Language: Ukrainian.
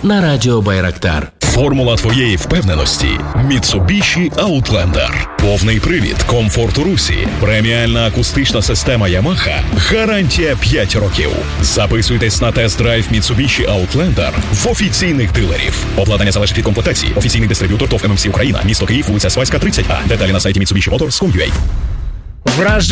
на радіо Байрактар. Формула твоєї впевненості – Mitsubishi Outlander. Повний привід, комфорт у русі, преміальна акустична система Yamaha, гарантія 5 років. Записуйтесь на тест-драйв Mitsubishi Outlander в офіційних дилерів. Обладнання залежить від комплектації. Офіційний дистриб'ютор ТОВ ММС Україна. Місто Київ, вулиця Свайська, 30А. Деталі на сайті MitsubishiMotors.com.ua.